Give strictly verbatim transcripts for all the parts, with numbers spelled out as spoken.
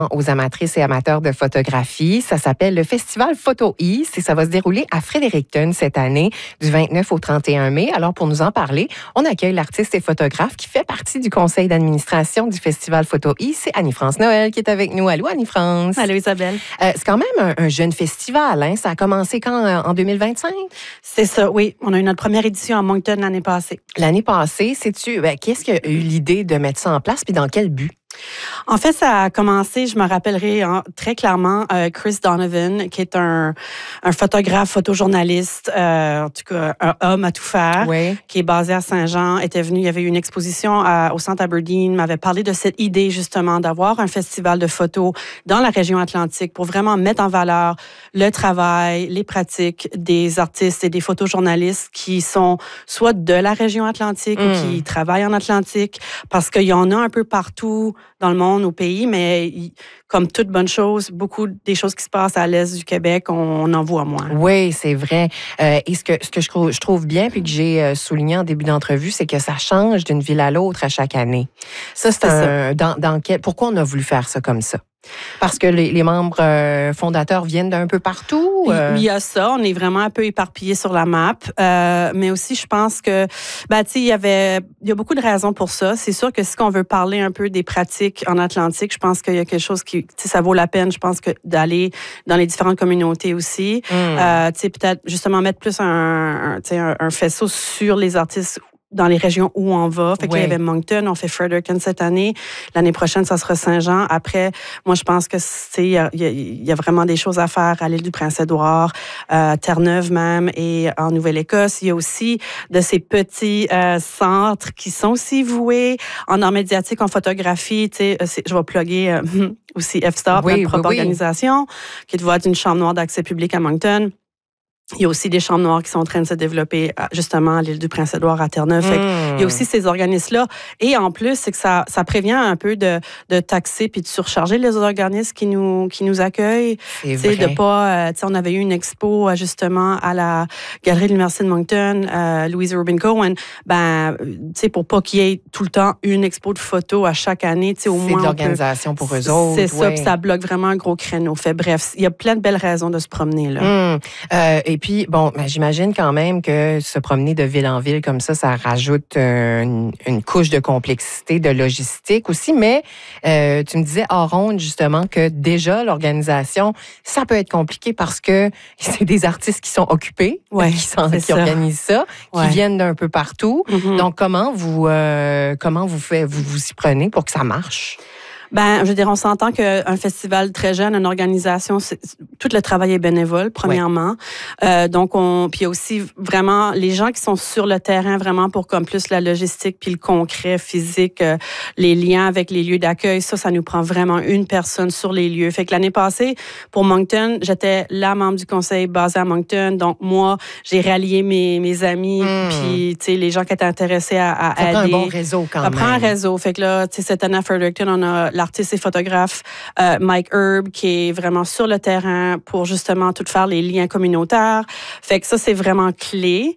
aux amatrices et amateurs de photographie. Ça s'appelle le Festival Photo East et ça va se dérouler à Fredericton cette année du vingt-neuf au trente et un mai. Alors, pour nous en parler, on accueille l'artiste et photographe qui fait partie du conseil d'administration du Festival Photo East. C'est Annie-France Noël qui est avec nous. Allô, Annie-France. Allô, Isabelle. Euh, c'est quand même un, un jeune festival, hein? Ça a commencé quand, en deux mille vingt-cinq? C'est ça, oui. On a eu notre première édition à Moncton l'année passée. L'année passée, sais-tu, ben, qu'est-ce qui a eu l'idée de mettre ça en place puis dans quel but? En fait, ça a commencé, je me rappellerai hein, très clairement, euh, Chris Donovan, qui est un, un photographe, photojournaliste, euh, en tout cas un homme à tout faire, oui. qui est basé à Saint-Jean, était venu, il y avait eu une exposition à, au Centre Aberdeen, m'avait parlé de cette idée justement d'avoir un festival de photos dans la région atlantique pour vraiment mettre en valeur le travail, les pratiques des artistes et des photojournalistes qui sont soit de la région atlantique mm. ou qui travaillent en Atlantique, parce qu'il y en a un peu partout dans le monde, au pays, mais comme toute bonne chose, beaucoup des choses qui se passent à l'est du Québec, on en voit moins. Oui, c'est vrai. Euh, et ce que, ce que je, trouve, je trouve bien, puis que j'ai souligné en début d'entrevue, c'est que ça change d'une ville à l'autre à chaque année. Ça, c'est, c'est un... Ça. Dans, dans quel, pourquoi on a voulu faire ça comme ça? Parce que les, les membres euh, fondateurs viennent d'un peu partout? Euh... Il y a ça. On est vraiment un peu éparpillés sur la map. Euh, mais aussi, je pense que, ben, tu sais, il y avait, il y a beaucoup de raisons pour ça. C'est sûr que si on veut parler un peu des pratiques en Atlantique, je pense qu'il y a quelque chose qui, tu sais, ça vaut la peine, je pense, que d'aller dans les différentes communautés aussi. Mm. Euh, tu sais, peut-être justement mettre plus un, un, tu sais, un, un faisceau sur les artistes dans les régions où on va. Fait que oui. Là, il y avait Moncton, on fait Fredericton cette année. L'année prochaine, ça sera Saint-Jean. Après, moi, je pense que c'est, il y a, il y a vraiment des choses à faire à l'île du Prince-Édouard, euh, Terre-Neuve même, et en Nouvelle-Écosse. Il y a aussi de ces petits euh, centres qui sont aussi voués en art médiatique, en photographie. Tu sais, je vais plugger euh, aussi F-Stop, oui, notre propre oui, organisation, oui. qui est être une chambre noire d'accès public à Moncton. Il y a aussi des chambres noires qui sont en train de se développer justement à l'île du Prince-Édouard, à Terre-Neuve. Mmh. Il y a aussi ces organismes-là. Et en plus, c'est que ça, ça prévient un peu de, de taxer puis de surcharger les organismes qui nous, qui nous accueillent. C'est vrai. De pas, euh, on avait eu une expo justement à la Galerie de l'Université de Moncton, euh, Louise Rubin Cohen. Ben, pour pas qu'il y ait tout le temps une expo de photos à chaque année. Au moins, c'est de l'organisation peut... pour eux autres. C'est ça, ouais. puis ça bloque vraiment un gros créneau. Fait bref, il y a plein de belles raisons de se promener là. Mmh. Euh, et puis, bon, ben, j'imagine quand même que se promener de ville en ville comme ça, ça rajoute euh, une, une couche de complexité, de logistique aussi. Mais euh, tu me disais hors ronde, justement, que déjà, l'organisation, ça peut être compliqué parce que c'est des artistes qui sont occupés, ouais, qui, sont, qui ça. organisent ça, ouais. qui viennent d'un peu partout. Mm-hmm. Donc, comment vous, euh, comment vous, fait, vous vous y prenez pour que ça marche? Ben, je veux dire, on s'entend qu'un festival très jeune, une organisation, c'est, tout le travail est bénévole, premièrement. Ouais. Euh, donc, on, puis il y a aussi vraiment les gens qui sont sur le terrain vraiment pour comme plus la logistique puis le concret physique, euh, les liens avec les lieux d'accueil. Ça, ça nous prend vraiment une personne sur les lieux. Fait que l'année passée, pour Moncton, j'étais la membre du conseil basé à Moncton. Donc, moi, j'ai rallié mes, mes amis mmh. puis, tu sais, les gens qui étaient intéressés à, à ça aider. Ça prend un bon réseau quand ça même. Ça prend un réseau. Fait que là, tu sais, cette année à Fredericton, on a l'artiste et photographe euh, Mike Herb qui est vraiment sur le terrain pour justement tout faire les liens communautaires. Fait que ça, c'est vraiment clé.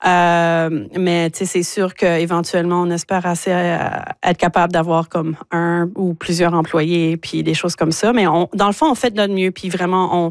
Euh, mais tu sais, c'est sûr qu'éventuellement, on espère assez euh, être capable d'avoir comme un ou plusieurs employés puis des choses comme ça. Mais on, dans le fond, on fait de notre mieux puis vraiment, on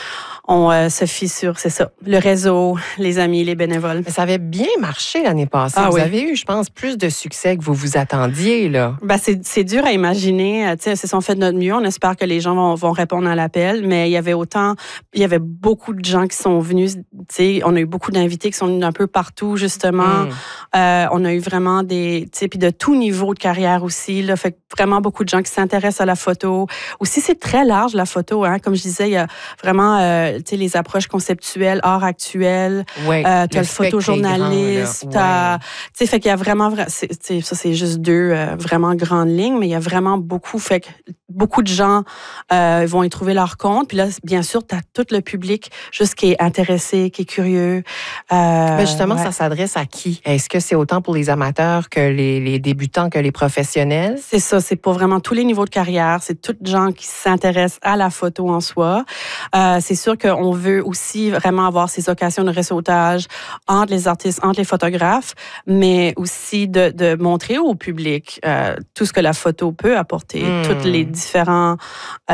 On euh, se fie sur, c'est ça, le réseau, les amis, les bénévoles. Mais ça avait bien marché l'année passée. Ah, vous oui. avez eu, je pense, plus de succès que vous vous attendiez, là. Ben, c'est, c'est dur à imaginer. Tu sais, c'est si on fait de notre mieux. On espère que les gens vont, vont répondre à l'appel. Mais il y avait autant, il y avait beaucoup de gens qui sont venus. Tu sais, on a eu beaucoup d'invités qui sont venus un peu partout, justement. Mm. Euh, on a eu vraiment des, tu sais, puis de tout niveau de carrière aussi, là. Fait que vraiment beaucoup de gens qui s'intéressent à la photo. Aussi, c'est très large, la photo, hein. Comme je disais, il y a vraiment, euh, tu sais, les approches conceptuelles, art actuel, ouais, euh, t'as le, le photojournaliste, t'as, ouais. tu sais, fait qu'il y a vraiment, c'est, ça c'est juste deux euh, vraiment grandes lignes, mais il y a vraiment beaucoup, fait que beaucoup de gens euh, vont y trouver leur compte, puis là, bien sûr, t'as tout le public juste qui est intéressé, qui est curieux. Euh, ben justement, ouais. ça s'adresse à qui? Est-ce que c'est autant pour les amateurs que les, les débutants que les professionnels? C'est ça, c'est pour vraiment tous les niveaux de carrière, c'est toutes les gens qui s'intéressent à la photo en soi. Euh, c'est sûr que qu'on veut aussi vraiment avoir ces occasions de réseautage entre les artistes, entre les photographes, mais aussi de, de montrer au public euh, tout ce que la photo peut apporter, mmh. tous les différents